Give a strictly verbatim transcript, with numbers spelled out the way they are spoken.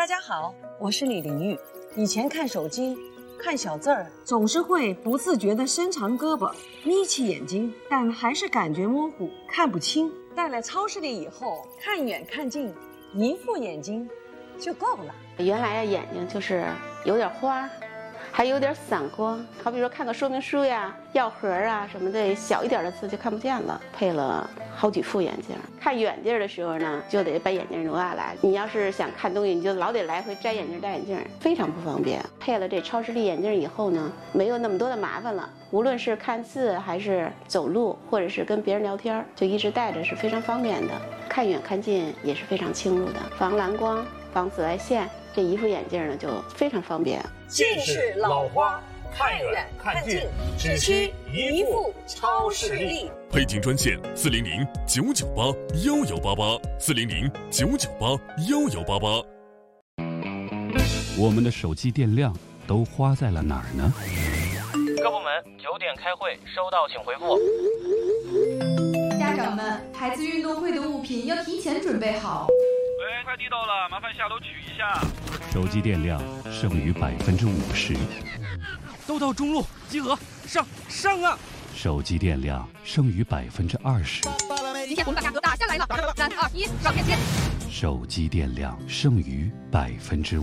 家好，我是李玲玉。以前看手机看小字儿，总是会不自觉地伸长胳膊眯起眼睛，但还是感觉模糊，看不清。带来超视力以后，看远看近，一副眼睛就够了。 原来的眼睛就是有点花，还有点散光，好比说看个说明书呀、药盒啊什么的，小一点的字就看不见了。配了好几副眼镜，看远地儿的时候呢，就得把眼镜挪下来。你要是想看东西，你就老得来回摘眼镜、戴眼镜，非常不方便。配了这超视力眼镜以后呢，没有那么多的麻烦了。无论是看字还是走路，或者是跟别人聊天，就一直戴着是非常方便的。看远看近也是非常清楚的，防蓝光、防紫外线。这一副眼镜呢就非常方便。 近视老花，看远看近，只需一副超视力。 配镜专线四零零九九八幺幺八八四零零九九八幺幺八八。 我们的手机电量都花在了哪儿呢？ 各部门九点开会，收到请回复。 家长们，孩子运动会的物品要提前准备好。 喂，快递到了，麻烦下楼取一下。 手机电量剩余百分之五十。 都到中路集合，上上啊！ 手机电量剩余百分之二十。 极限红打价格打下来了，三二一，上链接。 手机电量剩余百分之